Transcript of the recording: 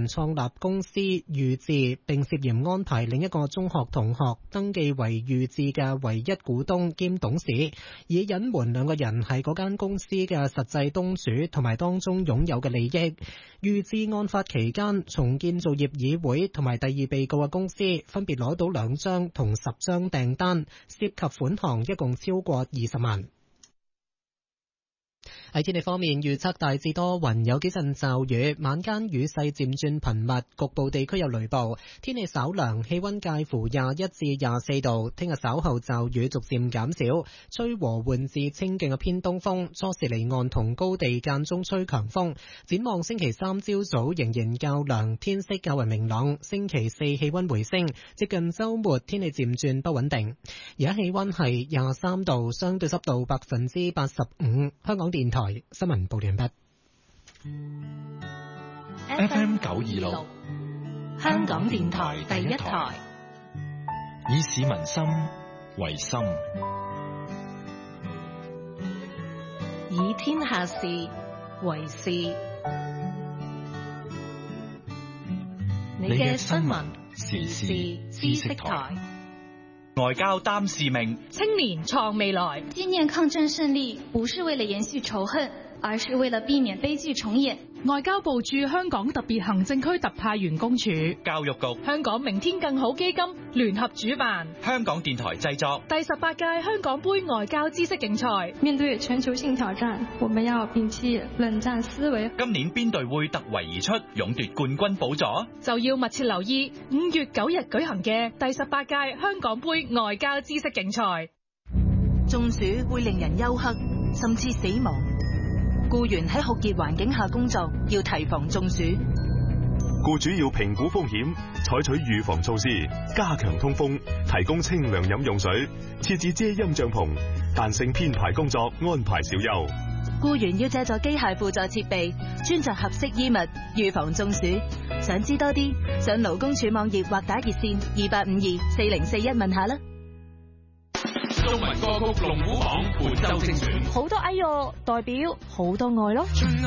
人創立公司預智，並涉嫌安排另一個中學同學登記為預智嘅唯一股東兼董事，以隱瞞兩個人係嗰間公司嘅實際東主同埋當中擁有嘅利益。預智案發期間，從建造業議會同埋第二被告嘅公司分別攞到2張同10張訂單，涉及款項一共超過20萬。喺天氣方面，預測大致多雲，有幾陣驟雨，晚間雨勢漸轉頻密，局部地區有雷暴。天氣稍涼，氣溫介乎21至24度。聽日稍後驟雨逐漸減少，吹和緩至清勁嘅偏東風，初時離岸同高地間中吹強風。展望星期3朝早仍然較涼，天色較為明朗。星期4氣溫回升，接近週末天氣漸轉不穩定。而家氣溫係23度，相對濕度85%。香港電台新聞報道完畢。 FM 926，香港電台第一台，以市民心為心， 以天下事為事。你嘅新聞時事知識台， 外交擔使命， 青年創未來。 紀念抗戰勝利，不是為了延續仇恨，而是為了避免悲劇重演。 外交部駐香港特別行政區特派員公署、 教育局、 香港明天更好基金聯合主辦， 香港電台製作第18屆香港杯外交知識競賽。 面對全球性挑戰，我們要摒棄冷戰思維。 今年邊隊會突圍而出，勇奪冠軍寶座？ 就要密切留意5月9日舉行嘅第18屆香港杯外交知識競賽。 中暑會令人休克，甚至死亡。僱員喺酷熱環境下工作，要提防中暑。 僱主要評估風險，採取預防措施，加強通風，提供清涼飲用水，設置遮陰帳篷，彈性編排工作，安排小休。 僱員要借助機械輔助設備，穿着合適衣物，預防中暑。想知多啲，上勞工處網頁或打熱線28524041問下啦。 中文歌曲龍虎榜本周精選， 好多哎喲，代表好多愛咯。